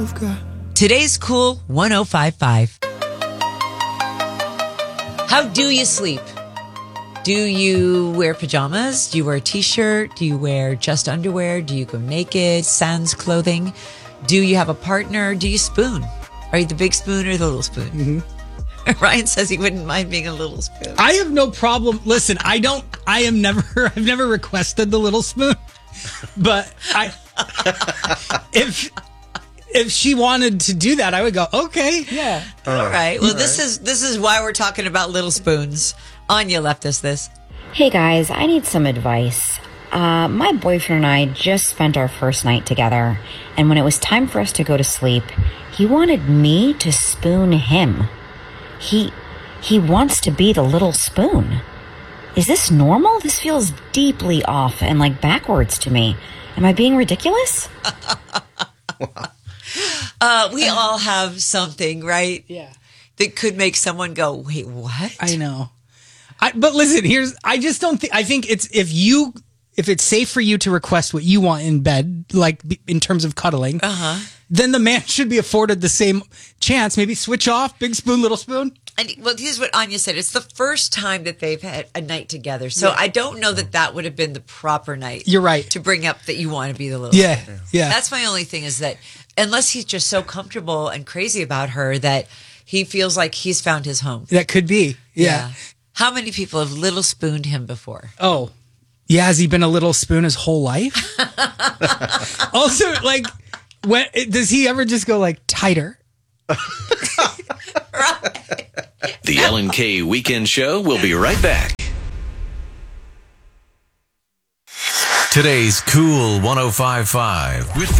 Today's Cool 1055. How do you sleep? Do you wear pajamas? Do you wear a t-shirt? Do you wear just underwear? Do you go naked? Sans clothing? Do you have a partner? Do you spoon? Are you the big spoon or the little spoon? Mm-hmm. Ryan says he wouldn't mind being a little spoon. I have no problem. Listen, I've never requested the little spoon, but if she wanted to do that, I would go, okay, yeah. All right. Well, this is why we're talking about little spoons. Anya left us this. Hey guys, I need some advice. My boyfriend and I just spent our first night together, and when it was time for us to go to sleep, he wanted me to spoon him. He wants to be the little spoon. Is this normal? This feels deeply off and like backwards to me. Am I being ridiculous? We all have something, right? Yeah. That could make someone go, wait, what? I know. But listen, I think it's if it's safe for you to request what you want in bed, like in terms of cuddling, then the man should be afforded the same chance. Maybe switch off, big spoon, little spoon. And well, here's what Anya said. It's the first time that they've had a night together. So I don't know that would have been the proper night. You're right. To bring up that you want to be the little spoon. Yeah. That's my only thing is that unless he's just so comfortable and crazy about her that he feels like he's found his home. That could be. Yeah. How many people have little spooned him before? Oh, yeah. Has he been a little spoon his whole life? Also, like, does he ever just go like tighter? Right. The Ellen K Weekend Show will be right back. Today's Cool 1055 with